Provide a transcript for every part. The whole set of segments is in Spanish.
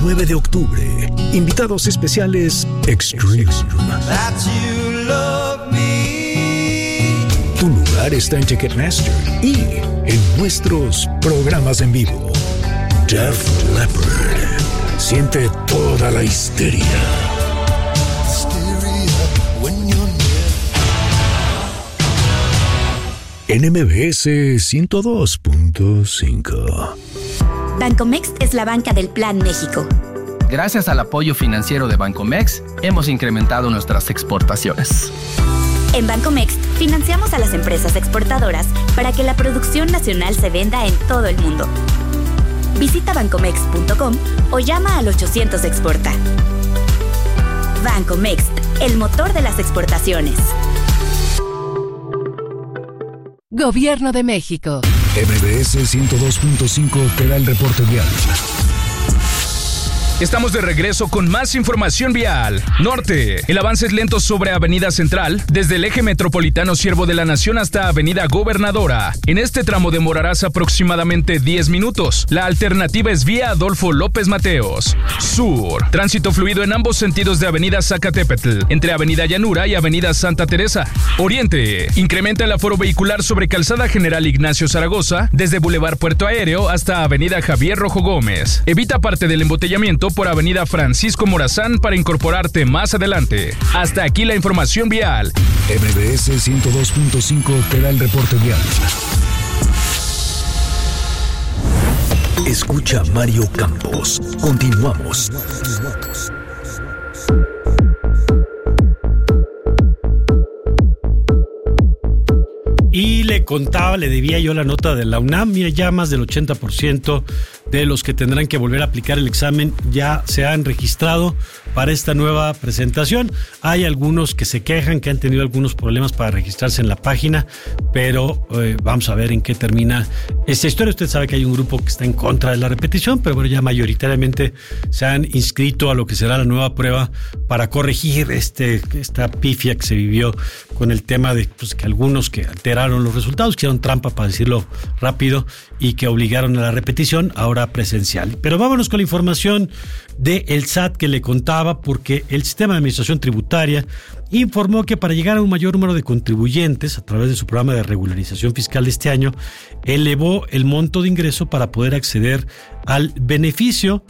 9 de octubre. Invitados especiales Extreme. Tu lugar está en Ticketmaster y en nuestros programas en vivo. Def Leppard. Siente toda la histeria. NMBS 102.5. Bancomext es la banca del Plan México. Gracias al apoyo financiero de Bancomext, hemos incrementado nuestras exportaciones. En Bancomext, financiamos a las empresas exportadoras para que la producción nacional se venda en todo el mundo. Visita bancomext.com o llama al 800 Exporta. Bancomext, el motor de las exportaciones. Gobierno de México. MBS 102.5 te da el reporte vial. Estamos de regreso con más información vial. Norte, el avance es lento sobre Avenida Central, desde el eje metropolitano Siervo de la Nación hasta Avenida Gobernadora. En este tramo demorarás aproximadamente 10 minutos. La alternativa es vía Adolfo López Mateos. Sur, tránsito fluido en ambos sentidos de Avenida Zacatepetl, entre Avenida Llanura y Avenida Santa Teresa. Oriente, incrementa el aforo vehicular sobre Calzada General Ignacio Zaragoza, desde Boulevard Puerto Aéreo hasta Avenida Javier Rojo Gómez. Evita parte del embotellamiento por Avenida Francisco Morazán para incorporarte más adelante. Hasta aquí la información vial. MBS 102.5 te da el reporte vial. Escucha Mario Campos. Continuamos. Y le debía yo la nota de la UNAM. Mira, ya más del 80% de los que tendrán que volver a aplicar el examen ya se han registrado para esta nueva presentación. Hay algunos que se quejan que han tenido algunos problemas para registrarse en la página, pero vamos a ver en qué termina esta historia. Usted sabe que hay un grupo que está en contra de la repetición, pero bueno, ya mayoritariamente se han inscrito a lo que será la nueva prueba para corregir esta pifia que se vivió con el tema de que algunos que alteraron los resultados, que hicieron trampa, para decirlo rápido, y que obligaron a la repetición, ahora presencial. Pero vámonos con la información del SAT que le contaba, porque el Sistema de Administración Tributaria informó que para llegar a un mayor número de contribuyentes, a través de su programa de regularización fiscal de este año, elevó el monto de ingreso para poder acceder al beneficio.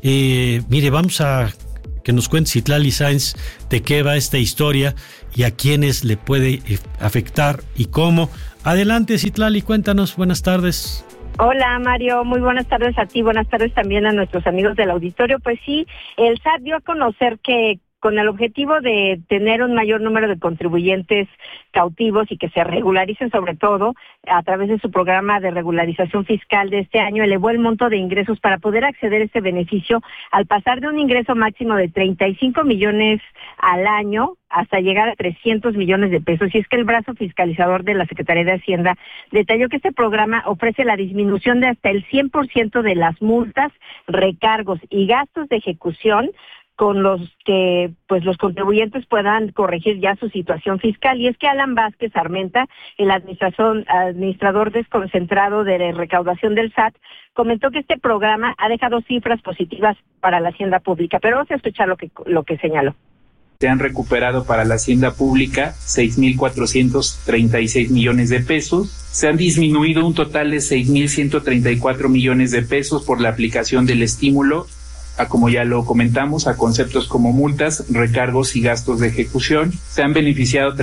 Mire, vamos a que nos cuente Citlali Sáenz de qué va esta historia y a quiénes le puede afectar y cómo. Adelante, Citlali, cuéntanos. Buenas tardes. Hola, Mario, muy buenas tardes a ti, buenas tardes también a nuestros amigos del auditorio. Pues sí, el SAT dio a conocer que con el objetivo de tener un mayor número de contribuyentes cautivos y que se regularicen, sobre todo a través de su programa de regularización fiscal de este año, elevó el monto de ingresos para poder acceder a este beneficio al pasar de un ingreso máximo de 35 millones al año hasta llegar a 300 millones de pesos. Y es que el brazo fiscalizador de la Secretaría de Hacienda detalló que este programa ofrece la disminución de hasta el 100% de las multas, recargos y gastos de ejecución con los que los contribuyentes puedan corregir ya su situación fiscal. Y es que Alan Vázquez Armenta, el administrador desconcentrado de recaudación del SAT, comentó que este programa ha dejado cifras positivas para la hacienda pública. Pero vamos a escuchar lo que señaló. Se han recuperado para la hacienda pública 6,436 millones de pesos. Se han disminuido un total de 6,134 millones de pesos por la aplicación del estímulo, como ya lo comentamos, a conceptos como multas, recargos y gastos de ejecución. Se han beneficiado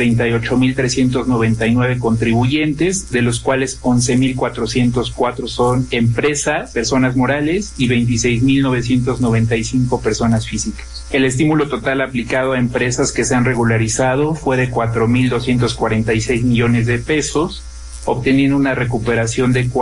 38,399 contribuyentes, de los cuales 11,404 son empresas, personas morales, y 26,995 personas físicas. El estímulo total aplicado a empresas que se han regularizado fue de 4,246 millones de pesos, obteniendo una recuperación de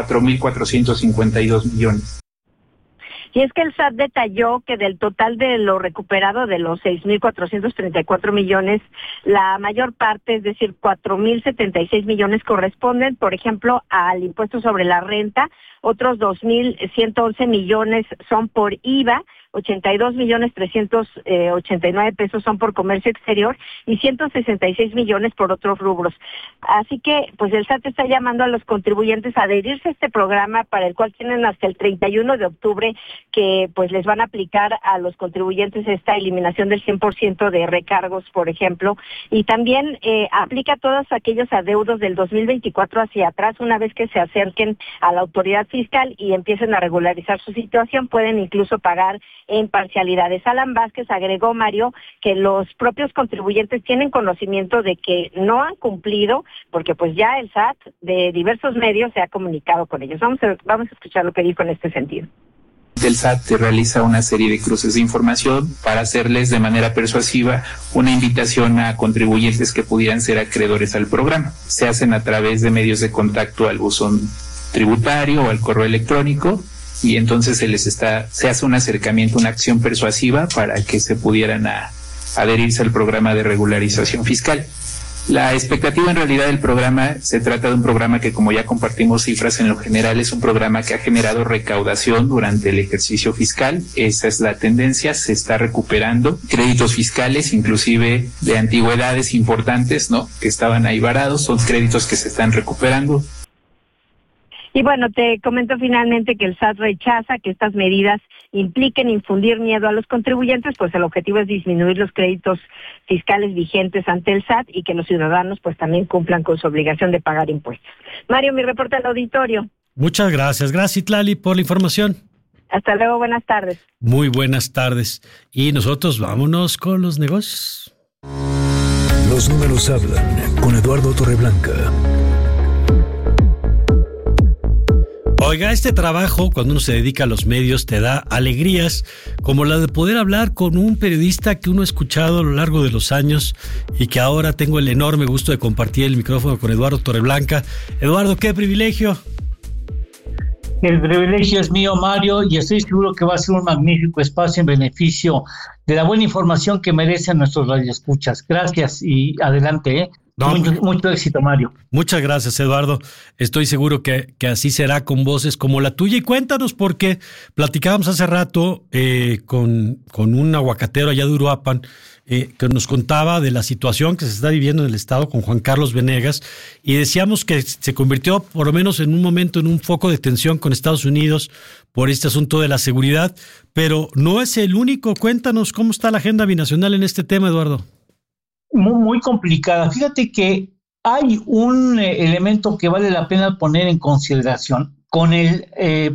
4,452 millones. Y es que el SAT detalló que del total de lo recuperado de los 6,434 millones, la mayor parte, es decir, 4,076 millones, corresponden, por ejemplo, al impuesto sobre la renta, otros 2.111 millones son por IVA, 82.389 pesos son por comercio exterior y 166 millones por otros rubros. Así que, pues el SAT está llamando a los contribuyentes a adherirse a este programa, para el cual tienen hasta el 31 de octubre que pues les van a aplicar a los contribuyentes esta eliminación del 100% de recargos, por ejemplo, y también aplica a todos aquellos adeudos del 2024 hacia atrás. Una vez que se acerquen a la autoridad fiscal y empiecen a regularizar su situación, pueden incluso pagar en parcialidades. Alan Vázquez agregó, Mario, que los propios contribuyentes tienen conocimiento de que no han cumplido, porque pues ya el SAT de diversos medios se ha comunicado con ellos. Vamos a escuchar lo que dijo en este sentido. El SAT realiza una serie de cruces de información para hacerles de manera persuasiva una invitación a contribuyentes que pudieran ser acreedores al programa. Se hacen a través de medios de contacto al buzón tributario o al correo electrónico, y entonces se hace un acercamiento, una acción persuasiva para que se pudieran adherirse al programa de regularización fiscal. La expectativa en realidad del programa, se trata de un programa que, como ya compartimos cifras, en lo general es un programa que ha generado recaudación durante el ejercicio fiscal. Esa es la tendencia, se está recuperando créditos fiscales, inclusive de antigüedades importantes, ¿no?, que estaban ahí varados, son créditos que se están recuperando. Y bueno, te comento finalmente que el SAT rechaza que estas medidas impliquen infundir miedo a los contribuyentes, pues el objetivo es disminuir los créditos fiscales vigentes ante el SAT y que los ciudadanos pues también cumplan con su obligación de pagar impuestos. Mario, mi reporte al auditorio. Muchas gracias. Gracias, Itlali, por la información. Hasta luego, buenas tardes. Muy buenas tardes. Y nosotros vámonos con los negocios. Los números hablan con Eduardo Torreblanca. Oiga, este trabajo, cuando uno se dedica a los medios, te da alegrías como la de poder hablar con un periodista que uno ha escuchado a lo largo de los años y que ahora tengo el enorme gusto de compartir el micrófono con Eduardo Torreblanca. Eduardo, qué privilegio. El privilegio es mío, Mario, y estoy seguro que va a ser un magnífico espacio en beneficio de la buena información que merecen nuestros radioescuchas. Gracias y adelante, No, mucho éxito, Mario. Muchas gracias, Eduardo. Estoy seguro que así será con voces como la tuya. Y cuéntanos, porque platicábamos hace rato con un aguacatero allá de Uruapan que nos contaba de la situación que se está viviendo en el estado con Juan Carlos Venegas, y decíamos que se convirtió por lo menos en un momento en un foco de tensión con Estados Unidos por este asunto de la seguridad, pero no es el único. Cuéntanos cómo está la agenda binacional en este tema, Eduardo. Muy complicada. Fíjate que hay un elemento que vale la pena poner en consideración. Con el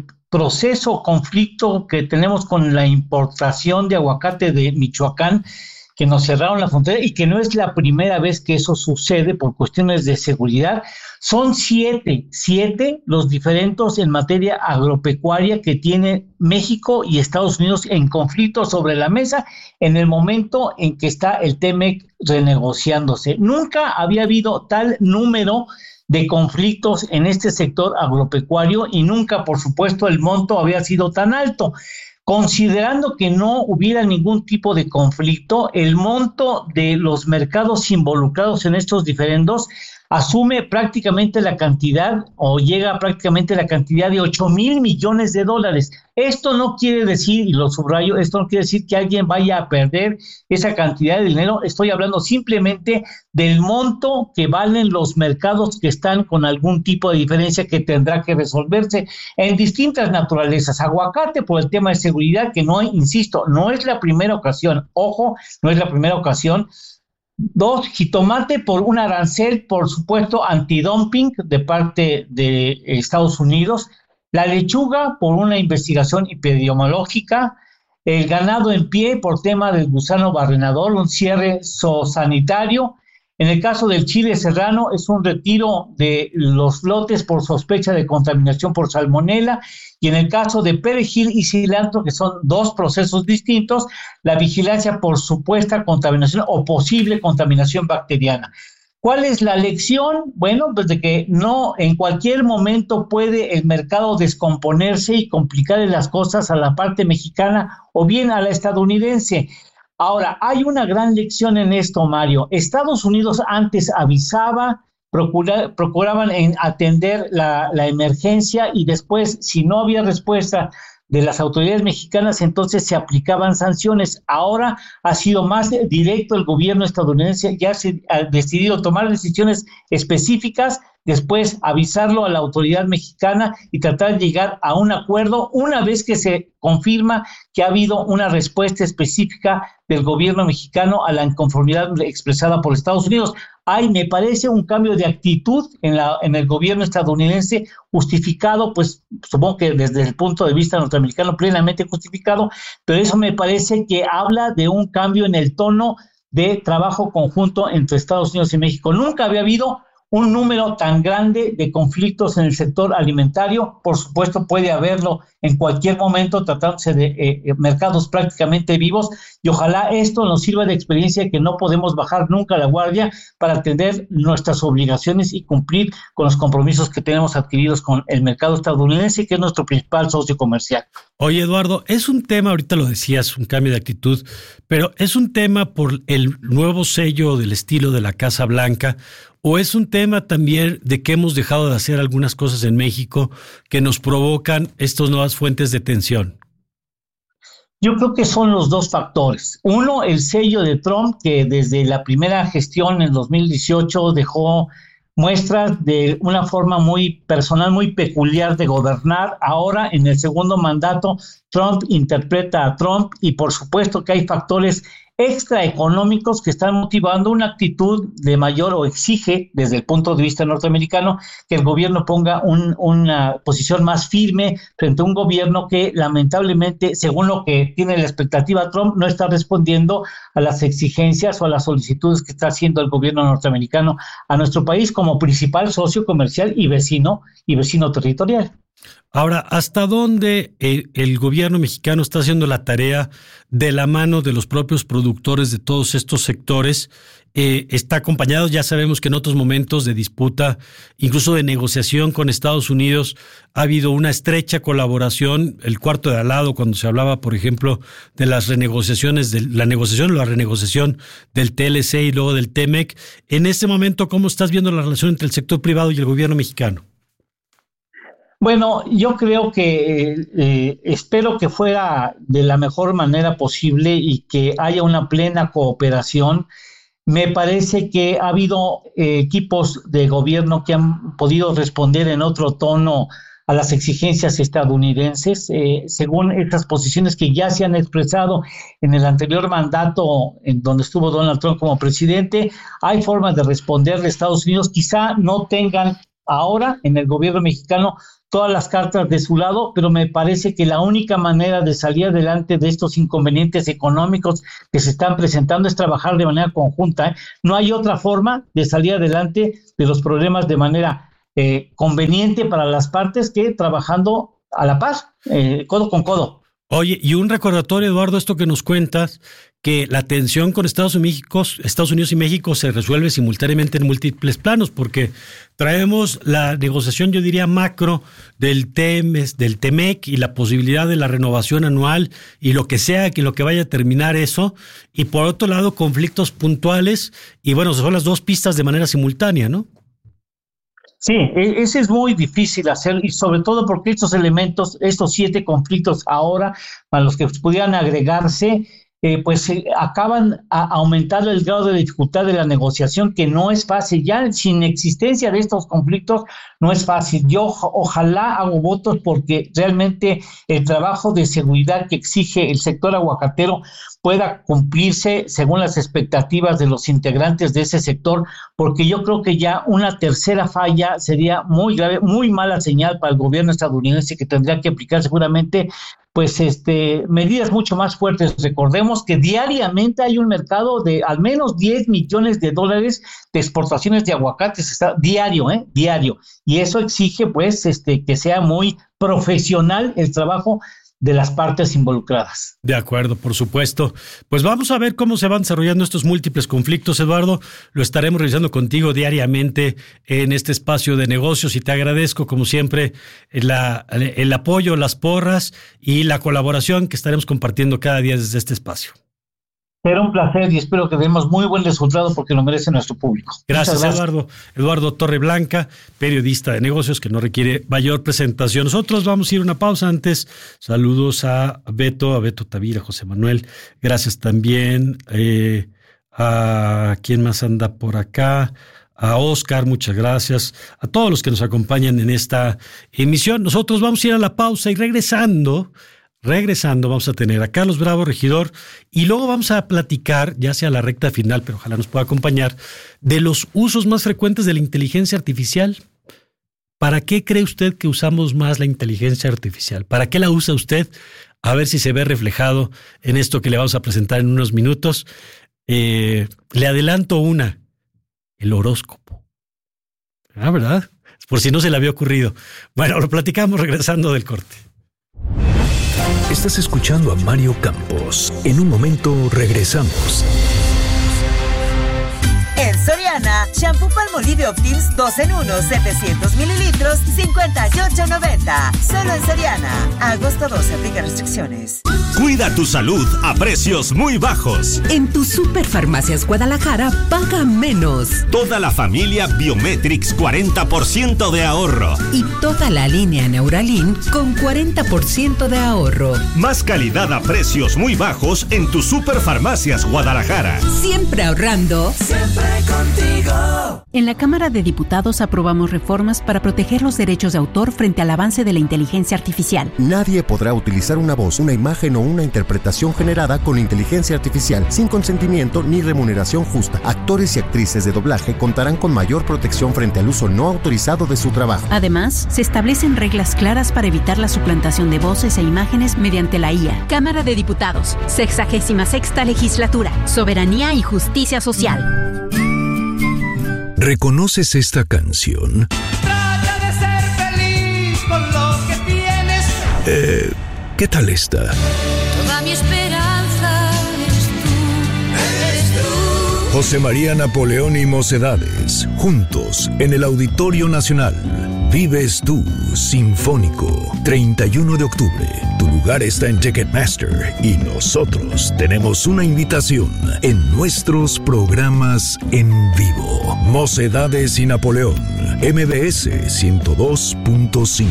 conflicto que tenemos con la importación de aguacate de Michoacán, que nos cerraron la frontera y que no es la primera vez que eso sucede por cuestiones de seguridad. Son siete los diferendos en materia agropecuaria que tiene México y Estados Unidos en conflicto sobre la mesa en el momento en que está el TEMEC renegociándose. Nunca había habido tal número de conflictos en este sector agropecuario y nunca, por supuesto, el monto había sido tan alto. Considerando que no hubiera ningún tipo de conflicto, el monto de los mercados involucrados en estos diferendos asume prácticamente la cantidad o llega prácticamente a la cantidad de 8,000 millones de dólares. Esto no quiere decir, y lo subrayo, esto no quiere decir que alguien vaya a perder esa cantidad de dinero. Estoy hablando simplemente del monto que valen los mercados que están con algún tipo de diferencia que tendrá que resolverse en distintas naturalezas. Aguacate por el tema de seguridad, que no, insisto, no es la primera ocasión. Ojo, no es la primera ocasión. 2, jitomate por un arancel, por supuesto, antidumping de parte de Estados Unidos. La lechuga por una investigación epidemiológica. El ganado en pie por tema del gusano barrenador, un cierre zoosanitario. En el caso del chile serrano es un retiro de los lotes por sospecha de contaminación por salmonela. Y en el caso de perejil y cilantro, que son dos procesos distintos, la vigilancia por supuesta contaminación o posible contaminación bacteriana. ¿Cuál es la lección? Bueno, pues de que no en cualquier momento puede el mercado descomponerse y complicarle las cosas a la parte mexicana o bien a la estadounidense. Ahora, hay una gran lección en esto, Mario. Estados Unidos antes avisaba procuraban atender la emergencia y después, si no había respuesta de las autoridades mexicanas, entonces se aplicaban sanciones. Ahora ha sido más directo el gobierno estadounidense, ya se ha decidido tomar decisiones específicas, después avisarlo a la autoridad mexicana y tratar de llegar a un acuerdo una vez que se confirma que ha habido una respuesta específica del gobierno mexicano a la inconformidad expresada por Estados Unidos. Me parece un cambio de actitud en el gobierno estadounidense, justificado, pues supongo que desde el punto de vista norteamericano plenamente justificado, pero eso me parece que habla de un cambio en el tono de trabajo conjunto entre Estados Unidos y México. Nunca había habido un número tan grande de conflictos en el sector alimentario. Por supuesto puede haberlo en cualquier momento, tratándose de mercados prácticamente vivos, y ojalá esto nos sirva de experiencia, que no podemos bajar nunca la guardia para atender nuestras obligaciones y cumplir con los compromisos que tenemos adquiridos con el mercado estadounidense, que es nuestro principal socio comercial. Oye, Eduardo, es un tema, ahorita lo decías, un cambio de actitud, pero ¿es un tema por el nuevo sello del estilo de la Casa Blanca, o es un tema también de que hemos dejado de hacer algunas cosas en México que nos provocan estas nuevas fuentes de tensión? Yo creo que son los dos factores. Uno, el sello de Trump, que desde la primera gestión en 2018 dejó muestras de una forma muy personal, muy peculiar de gobernar. Ahora, en el segundo mandato, Trump interpreta a Trump, y por supuesto que hay factores extraeconómicos que están motivando una actitud de mayor, o exige desde el punto de vista norteamericano, que el gobierno ponga una posición más firme frente a un gobierno que lamentablemente, según lo que tiene la expectativa Trump, no está respondiendo a las exigencias o a las solicitudes que está haciendo el gobierno norteamericano a nuestro país como principal socio comercial y vecino territorial. Ahora, ¿hasta dónde el gobierno mexicano está haciendo la tarea de la mano de los propios productores de todos estos sectores? Está acompañado, ya sabemos que en otros momentos de disputa, incluso de negociación con Estados Unidos, ha habido una estrecha colaboración, el cuarto de al lado, cuando se hablaba, por ejemplo, de las renegociaciones, de la negociación o la renegociación del TLC y luego del TEMEC. En este momento, ¿cómo estás viendo la relación entre el sector privado y el gobierno mexicano? Bueno, yo creo que espero que fuera de la mejor manera posible y que haya una plena cooperación. Me parece que ha habido equipos de gobierno que han podido responder en otro tono a las exigencias estadounidenses, según estas posiciones que ya se han expresado en el anterior mandato, en donde estuvo Donald Trump como presidente. Hay formas de responder de Estados Unidos, quizá no tengan ahora en el gobierno mexicano todas las cartas de su lado, pero me parece que la única manera de salir adelante de estos inconvenientes económicos que se están presentando es trabajar de manera conjunta. No hay otra forma de salir adelante de los problemas de manera conveniente para las partes que trabajando a la par, codo con codo. Oye, y un recordatorio, Eduardo, esto que nos cuentas, que la tensión con Estados Unidos y México se resuelve simultáneamente en múltiples planos, porque traemos la negociación, yo diría, macro del TEMEC y la posibilidad de la renovación anual y lo que sea, que lo que vaya a terminar eso, y por otro lado, conflictos puntuales, y bueno, son las dos pistas de manera simultánea, ¿no? Sí, ese es muy difícil hacer, y sobre todo porque estos elementos, estos 7 conflictos ahora, a los que pudieran agregarse, pues acaban aumentando el grado de dificultad de la negociación, que no es fácil. Ya sin existencia de estos conflictos no es fácil. Yo ojalá hago votos porque realmente el trabajo de seguridad que exige el sector aguacatero pueda cumplirse según las expectativas de los integrantes de ese sector, porque yo creo que ya una tercera falla sería muy grave, muy mala señal para el gobierno estadounidense, que tendría que aplicar seguramente pues medidas mucho más fuertes. Recordemos que diariamente hay un mercado de al menos $10 millones de exportaciones de aguacates, diario, y eso exige pues que sea muy profesional el trabajo de las partes involucradas. De acuerdo, por supuesto. Pues vamos a ver cómo se van desarrollando estos múltiples conflictos, Eduardo. Lo estaremos revisando contigo diariamente en este espacio de negocios, y te agradezco, como siempre, el apoyo, las porras y la colaboración que estaremos compartiendo cada día desde este espacio. Será un placer y espero que demos muy buen resultado porque lo merece nuestro público. Gracias. Eduardo Torreblanca, periodista de negocios que no requiere mayor presentación. Nosotros vamos a ir a una pausa antes. Saludos a Beto Tavira, José Manuel. Gracias también a quien más anda por acá. A Oscar, muchas gracias. A todos los que nos acompañan en esta emisión. Nosotros vamos a ir a la pausa y regresando vamos a tener a Carlos Bravo, regidor, y luego vamos a platicar, ya sea la recta final, pero ojalá nos pueda acompañar, de los usos más frecuentes de la inteligencia artificial. ¿Para qué cree usted que usamos más la inteligencia artificial? ¿Para qué la usa usted? A ver si se ve reflejado en esto que le vamos a presentar en unos minutos. Le adelanto el horóscopo. ¿Verdad? Por si no se le había ocurrido. Bueno, lo platicamos regresando del corte. Estás escuchando a Mario Campos. En un momento regresamos. En Soriana, shampoo Palmolive Optims 2 en 1, 700 mililitros, $58.90. Solo en Soriana. Agosto 12, aplica restricciones. Cuida tu salud a precios muy bajos. En tu Superfarmacias Guadalajara, paga menos. Toda la familia Biometrix, 40% de ahorro. Y toda la línea Neuralin con 40% de ahorro. Más calidad a precios muy bajos en tu Superfarmacias Guadalajara. Siempre ahorrando. Siempre contigo. En la Cámara de Diputados aprobamos reformas para proteger los derechos de autor frente al avance de la inteligencia artificial. Nadie podrá utilizar una voz, una imagen o una interpretación generada con inteligencia artificial sin consentimiento ni remuneración justa. Actores y actrices de doblaje contarán con mayor protección frente al uso no autorizado de su trabajo. Además, se establecen reglas claras para evitar la suplantación de voces e imágenes mediante la IA. Cámara de Diputados, 66ª Legislatura, Soberanía y Justicia Social. ¿Reconoces esta canción? Trata de ser feliz con lo que tienes. ¿Qué tal esta? Toda mi esperanza eres tú. José María Napoleón y Mocedades, juntos en el Auditorio Nacional. Vives tú, Sinfónico, 31 de octubre. Tu lugar está en Ticketmaster y nosotros tenemos una invitación en nuestros programas en vivo. Mocedades y Napoleón, MBS 102.5.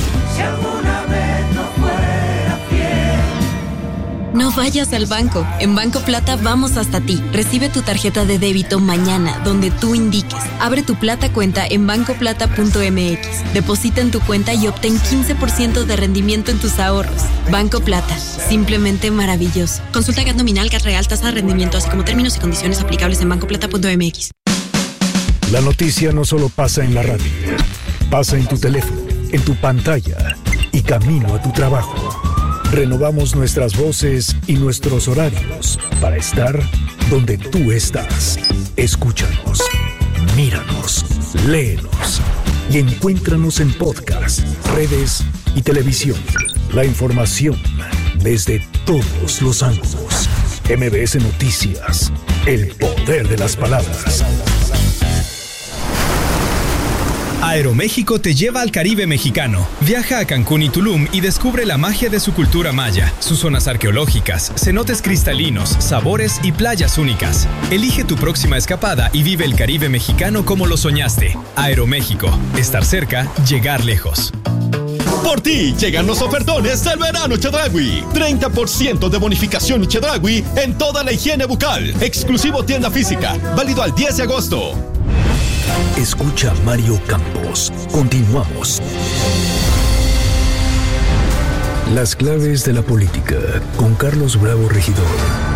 No vayas al banco. En Banco Plata vamos hasta ti. Recibe tu tarjeta de débito mañana, donde tú indiques. Abre tu Plata cuenta en bancoplata.mx. Deposita en tu cuenta y obtén 15% de rendimiento en tus ahorros. Banco Plata. Simplemente maravilloso. Consulta GAT nominal, GAT real, tasa de rendimiento, así como términos y condiciones aplicables en bancoplata.mx. La noticia no solo pasa en la radio. Pasa en tu teléfono, en tu pantalla y camino a tu trabajo. Renovamos nuestras voces y nuestros horarios para estar donde tú estás. Escúchanos, míranos, léenos y encuéntranos en podcast, redes y televisión. La información desde todos los ángulos. MBS Noticias, el poder de las palabras. Aeroméxico te lleva al Caribe mexicano. Viaja a Cancún y Tulum y descubre la magia de su cultura maya, sus zonas arqueológicas, cenotes cristalinos, sabores y playas únicas. Elige tu próxima escapada y vive el Caribe mexicano como lo soñaste. Aeroméxico. Estar cerca, llegar lejos. Por ti llegan los ofertones del verano Chedraui. 30% de bonificación Chedraui en toda la higiene bucal. Exclusivo tienda física. Válido al 10 de agosto. Escucha a Mario Campos. Continuamos. Las claves de la política con Carlos Bravo, regidor.